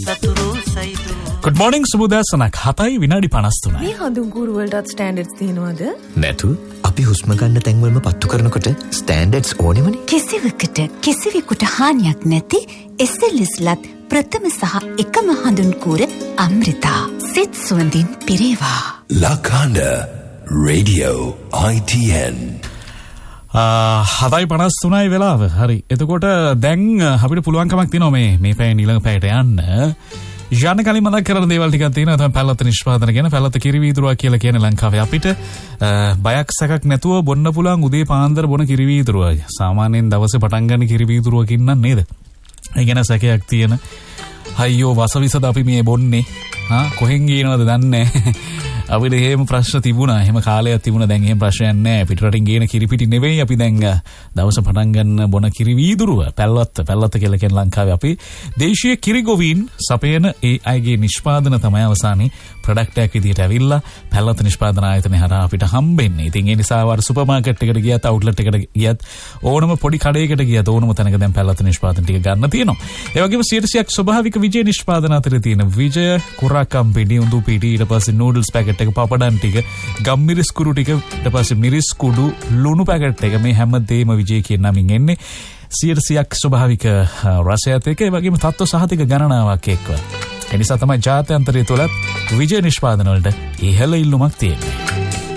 Good morning සුබෝදෑසනක් 7:53. මේ හඳුන් කූරු වලටත් standards තියෙනවද? නැතු. අපි හුස්ම ගන්න තැන් වලම පත්තු කරනකොට ස්ටෑන්ඩඩ්ස් ඕනෙමනේ. කිසිවකට කිසිවෙකුට හානියක් නැති SLSලත් ප්‍රථම සහ එකම හඳුන් කූර අමෘතා. සිත් සුවඳින් පිරේවා. Lakanda Radio ITN 7:53 වෙලාව. හරි. එතකොට දැන් අපිට පුළුවන්කමක් තියෙනවා මේ පැය ඊළඟ පැයට යන්න. යන්න කලින් මතක් කරන දේවල් ටිකක් තියෙනවා. තමයි පැලත නිෂ්පාදන ගැන. පැලත කිරි වීදුරුවක් කියලා කියන්නේ ලංකාවේ අපිට බයක් සැකක් නැතුව බොන්න පුළුවන් උදේ පාන්දර බොන කිරි වීදුරුව. සාමාන්‍යයෙන් දවසේ පටන් ගන්න කිරි වීදුරුවකින් නම් නේද? ඒ ගැන සැකයක් තියෙන. අයියෝ වසවිසද අපි මේ බොන්නේ. කොහෙන් ගේනවද දන්නේ නැහැ. අපිට එහෙම ප්‍රශ්න තිබුණා. එහෙම කාලයක් තිබුණා. දැන් එහෙම ප්‍රශ්නයක් නැහැ. පිටරටින් ගේන කිරිපිටි නෙවෙයි අපි දැන් දවස පටන් ගන්න බොන කිරි වීදුරුව. පැල්ලත්ත කියලා කියන ලංකාවේ අපි දේශීය කිරි ගොවීන් සපයන ඒ අයගේ නිෂ්පාදන තමයි අවසානයේ ප්‍රොඩක්ට් එකක් විදිහට ඇවිල්ලා පැල්ලත්ත නිෂ්පාදන ආයතනය හරහා අපිට හම්බෙන්නේ. ඉතින් ඒ නිසා වර සුපර් මාකට් එකට ගියත් අවුට්ලට් එකට ගියත් ඕනම පොඩි කඩේකට ගියත් ඕනම තැනක දැන් පැල්ලත්ත නිෂ්පාදන ටික ගන්න තියෙනවා. ඒ වගේම 100ක් ස්වභාවික විජය නිෂ්පාදන අතරේ තියෙන විජය කුරා කම්පිනි උඳු පිටි ඊට පස්සේ නූඩල්ස් පැකට් එක පපඩම් ටික ගම්මිරිස් කුරු ටික ඊට පස්සේ මිරිස් කුඩු ලුණු පැකට් එක මේ හැම දෙයක්ම විජය කියන නමින් එන්නේ 100ක් ස්වභාවික රසයත් එක්ක ඒ වගේම තත්ත්ව සහතික ගණනාවක් එක්ක. ඒ නිසා තමයි ජාත්‍යන්තරය තුළ විජය නිෂ්පාදන වලට ඉහළ ඉල්ලුමක් තියෙන්නේ.